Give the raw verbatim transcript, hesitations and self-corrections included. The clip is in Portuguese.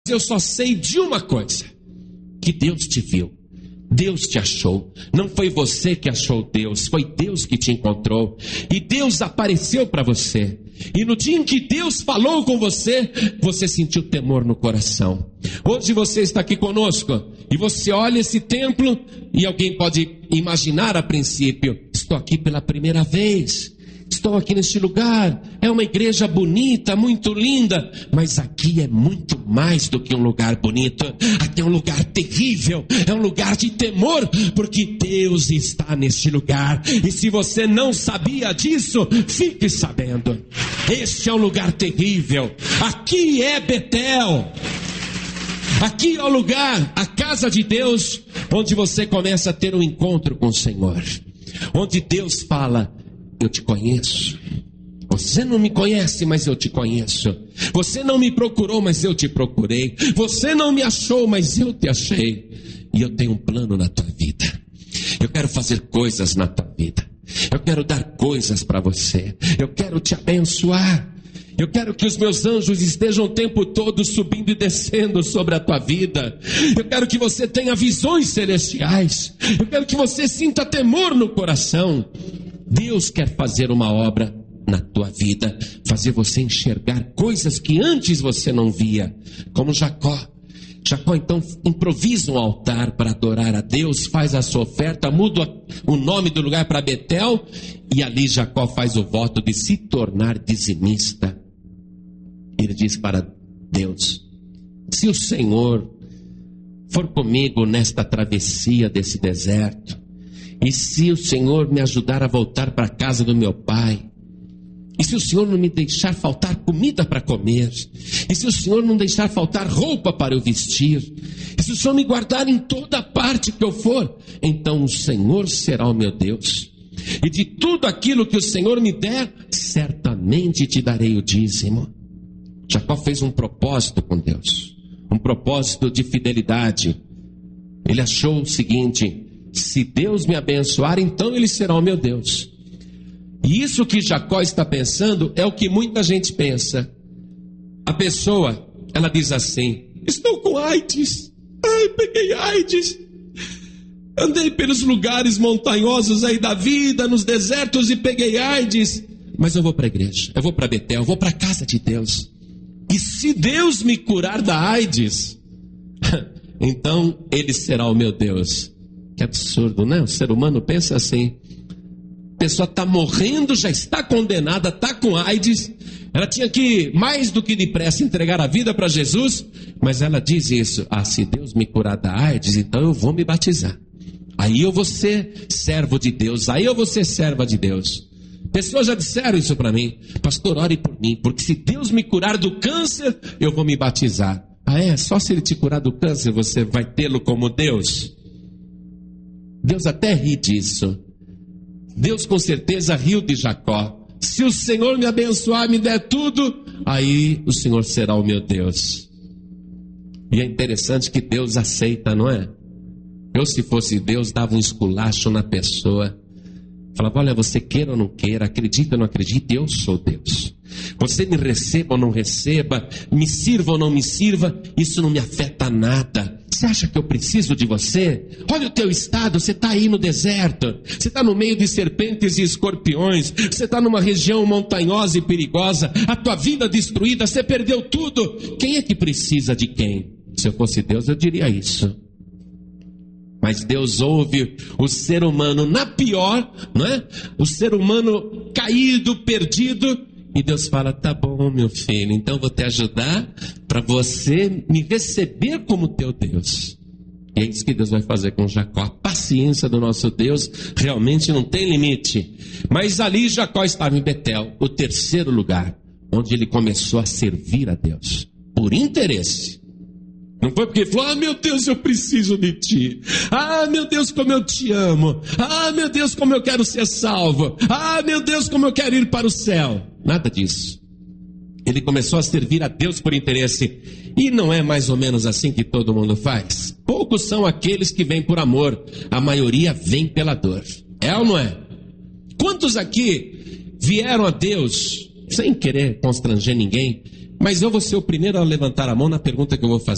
eu só sei de uma coisa: que Deus te viu, Deus te achou. Não foi você que achou Deus, foi Deus que te encontrou. E Deus apareceu para você. E no dia em que Deus falou com você, você sentiu temor no coração. Hoje você está aqui conosco e você olha esse templo e alguém pode imaginar a princípio: estou aqui pela primeira vez, estou aqui neste lugar, é uma igreja bonita, muito linda. Mas aqui é muito mais do que um lugar bonito. Aqui é um lugar terrível, é um lugar de temor, porque Deus está neste lugar. E se você não sabia disso, fique sabendo: este é um lugar terrível. Aqui é Betel. Aqui é o lugar, a casa de Deus, onde você começa a ter um encontro com o Senhor, onde Deus fala: eu te conheço. Você não me conhece, mas eu te conheço. Você não me procurou, mas eu te procurei. Você não me achou, mas eu te achei. E eu tenho um plano na tua vida. Eu quero fazer coisas na tua vida. Eu quero dar coisas para você. Eu quero te abençoar. Eu quero que os meus anjos estejam o tempo todo subindo e descendo sobre a tua vida. Eu quero que você tenha visões celestiais. Eu quero que você sinta temor no coração. Deus quer fazer uma obra na tua vida, fazer você enxergar coisas que antes você não via, como Jacó. Jacó então improvisa um altar para adorar a Deus, faz a sua oferta, muda o nome do lugar para Betel, e ali Jacó faz o voto de se tornar dizimista. Ele diz para Deus: se o Senhor for comigo nesta travessia desse deserto, e se o Senhor me ajudar a voltar para a casa do meu pai, e se o Senhor não me deixar faltar comida para comer, e se o Senhor não deixar faltar roupa para eu vestir, e se o Senhor me guardar em toda parte que eu for, então o Senhor será o meu Deus. E de tudo aquilo que o Senhor me der, certamente te darei o dízimo. Jacó fez um propósito com Deus, um propósito de fidelidade. Ele achou o seguinte: se Deus me abençoar, então Ele será o meu Deus. E isso que Jacó está pensando é o que muita gente pensa. A pessoa, ela diz assim: estou com AIDS. Ai, peguei AIDS. Andei pelos lugares montanhosos aí da vida, nos desertos, e peguei AIDS. Mas eu vou para a igreja, eu vou para Betel, eu vou para a casa de Deus. E se Deus me curar da AIDS, então Ele será o meu Deus. Que absurdo, né? O ser humano pensa assim. A pessoa está morrendo, já está condenada, está com AIDS. Ela tinha que, mais do que depressa, entregar a vida para Jesus. Mas ela diz isso: ah, se Deus me curar da AIDS, então eu vou me batizar. Aí eu vou ser servo de Deus, aí eu vou ser serva de Deus. Pessoas já disseram isso para mim: pastor, ore por mim, porque se Deus me curar do câncer, eu vou me batizar. Ah é? Só se Ele te curar do câncer, você vai tê-lo como Deus? Deus até ri disso. Deus com certeza riu de Jacó. Se o Senhor me abençoar, me der tudo, aí o Senhor será o meu Deus. E é interessante que Deus aceita, não é? Eu, se fosse Deus, dava um esculacho na pessoa. Falava: olha, você queira ou não queira, acredita ou não acredita, eu sou Deus. Você me receba ou não receba, me sirva ou não me sirva, isso não me afeta nada. Você acha que eu preciso de você? Olha o teu estado, você está aí no deserto, você está no meio de serpentes e escorpiões, você está numa região montanhosa e perigosa, a tua vida destruída, você perdeu tudo. Quem é que precisa de quem? Se eu fosse Deus, eu diria isso. Mas Deus ouve o ser humano na pior, não é? O ser humano caído, perdido, e Deus fala: tá bom, meu filho, então vou te ajudar para você me receber como teu Deus. E é isso que Deus vai fazer com Jacó. A paciência do nosso Deus realmente não tem limite. Mas ali Jacó estava em Betel, o terceiro lugar, onde ele começou a servir a Deus, por interesse. Não foi porque ele falou: ah, meu Deus, eu preciso de ti. Ah, meu Deus, como eu te amo. Ah, meu Deus, como eu quero ser salvo. Ah, meu Deus, como eu quero ir para o céu. Nada disso. Ele começou a servir a Deus por interesse. E não é mais ou menos assim que todo mundo faz? Poucos são aqueles que vêm por amor. A maioria vem pela dor. É ou não é? Quantos aqui vieram a Deus sem querer constranger ninguém? Mas eu vou ser o primeiro a levantar a mão na pergunta que eu vou fazer.